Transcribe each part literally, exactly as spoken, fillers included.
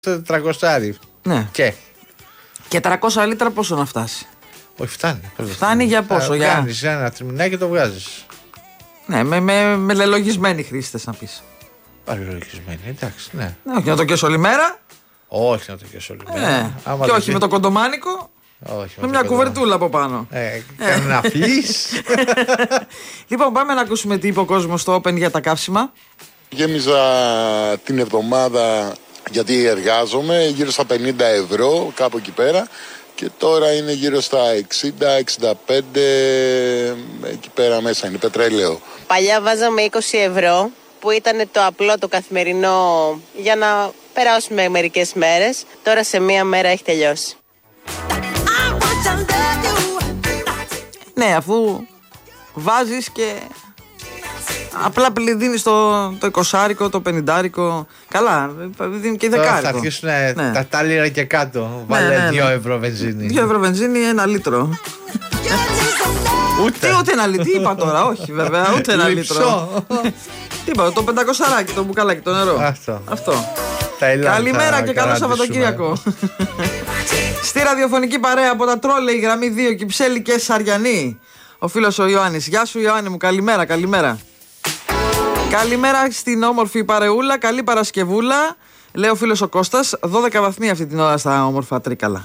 τετρακόσια. Ναι. Και. Και τριακόσια λίτρα πόσο να φτάσει? Όχι, φτάνει. Φτάνει για πόσο? Για... Κάνεις ένα τριμινάκι και το βγάζεις. Ναι, με, με, με λελογισμένοι χρήστες να πεις. Παρελογισμένοι, εντάξει, ναι. Ναι, όχι να το καίς όλη μέρα. Όχι να το καίς όλη μέρα. Ε, και όχι δει... με το κοντομάνικο. Όχι, με, με μια κουβερτούλα από πάνω. Ε, κάνει να φλείς. Λοιπόν, πάμε να ακούσουμε τι είπε ο κόσμος στο Open για τα καύσιμα. Γέμιζα την εβδομάδα, γιατί εργάζομαι, γύρω στα πενήντα ευρώ, κάπου εκεί πέρα. Και τώρα είναι γύρω στα εξήντα εξήντα πέντε, εκεί πέρα μέσα είναι πετρέλαιο. Παλιά βάζαμε είκοσι ευρώ, που ήταν το απλό, το καθημερινό, για να περάσουμε μερικές μέρες. Τώρα σε μία μέρα έχει τελειώσει. Ναι, αφού βάζεις και απλά δίνεις το, το εικοσάρικο, το πενηντάρικο. Καλά, δίνει και δεκάρικο. Θα αρχίσουν ναι. τα τάλιρα και κάτω. Ναι, Βάλε ναι, ναι. δύο ευρώ βενζίνη. Δύο ευρώ βενζίνη, ένα λίτρο. Ούτε. Τι, ούτε ένα λίτρο. Τι είπα τώρα, όχι βέβαια, ούτε ένα λίτρο. Τι είπα, το πεντακοσαράκι, το μπουκαλάκι, το νερό. Αυτό. Αυτό. Καλημέρα και καλό Σαββατοκύριακο. Στη ραδιοφωνική παρέα από τα Τρόλεϊ, γραμμή δύο, Κυψέλη και Σαριανή, ο φίλος ο Ιωάννης. Γεια σου Ιωάννη μου, καλημέρα, καλημέρα. Καλημέρα στην όμορφη παρεούλα, καλή Παρασκευούλα. Λέει ο φίλος ο Κώστας, δώδεκα βαθμοί αυτή την ώρα στα όμορφα Τρίκαλα.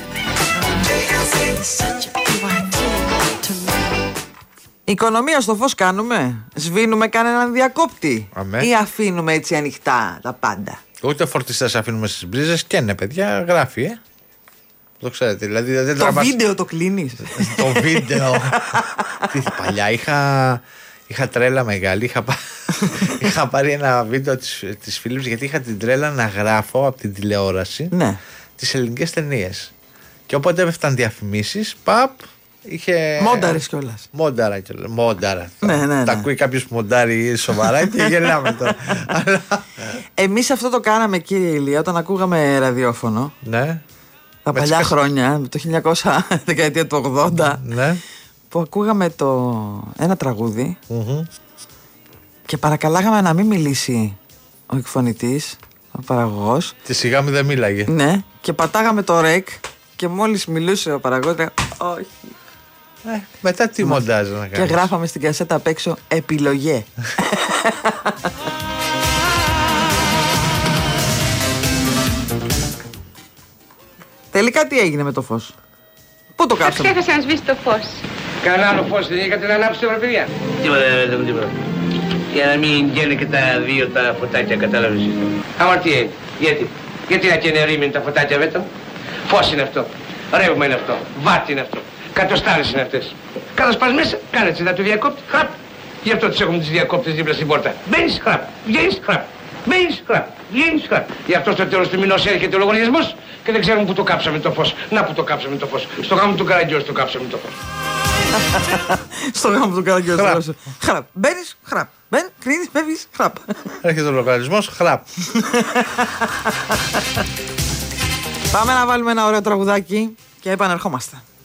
Οικονομία στο φως κάνουμε, σβήνουμε κανέναν διακόπτη? Αμέ. Ή αφήνουμε έτσι ανοιχτά τα πάντα? Ούτε φορτιστές αφήνουμε στις μπρίζες και ναι παιδιά, γράφει ε. Το ξέρετε, δηλαδή δεν το τραβάς... βίντεο το κλείνεις. Το βίντεο. Τι παλιά είχα, είχα τρέλα μεγάλη, είχα, πά... είχα πάρει ένα βίντεο της, της Philips, γιατί είχα την τρέλα να γράφω από την τηλεόραση ναι. τις ελληνικές ταινίες. Και όποτε έφταναν διαφημίσεις, παπ, είχε... Μόνταρες κιόλας. Μόνταρα κιόλας. Μόνταρα. Ναι, ναι, ναι. Τα ακούει κάποιος που μοντάρει σοβαρά και γελάμε τώρα. Εμείς αυτό το κάναμε, κύριε Ηλία, όταν ακούγαμε ραδιόφωνο. Ναι. Τα με παλιά τις... χρόνια, το χίλια εννιακόσια δεκαετία του ογδόντα. Ναι. Που ακούγαμε το ένα τραγούδι Mm-hmm. και παρακαλάγαμε να μην μιλήσει ο εκφωνητής, ο παραγωγός. Τη σιγά μου δεν μίλαγε. Ναι, και πατάγαμε το ρεκ και μόλις μιλούσε ο παραγωγός, όχι. Ε, μετά τι μοντάζ να κάνεις? Και γράφαμε στην κασέτα απ' έξω επιλογέ. Τελικά τι έγινε με το φως? Πού το κάψαμε? Ξέχασα να σβήσει το φως. Κανένα άλλο φως δεν είχατε να ανάψετε, βρε παιδιά? Τίποτα, δεν τίποτα. Για να μην γίνουν και τα δύο τα φωτάκια, κατάλαβες? Αμαρτία, γιατί? Γιατί να καίνε ρήμιν τα φωτάκια βέτα? Φως είναι αυτό, ρεύμα είναι αυτό, βάτι είναι αυτό, κατοστάρες είναι αυτές. Κάτω πας μέσα, κάνε έτσι να του διακόπτει, χραπ. Γι' αυτό τους έχουμε τις διακόπτες δίπλα στην πόρτα. Μπαίνεις, χραπ, βγαίνεις, χραπ. Μπαίνεις, χραπ, βγαίνεις, χραπ. Γι' αυτό στο τέλος του μηνός έρχεται ο λογαριασμός και δεν ξέρουμε που το κάψαμε το φως. Να που το κάψαμε το φως. Στο γάμο του Καραγκιόζη το κάψαμε το φως. Στο γάμο του Καραγκιόζη. Χραπ. Μπαίνεις, χραπ. Μπαίνεις, κρίνεις, φεύγεις, χραπ. Έρχεται ο λογαριασμός, χραπ. Πάμε να βάλουμε ένα ωραίο τραγουδάκι και επανερχόμαστε.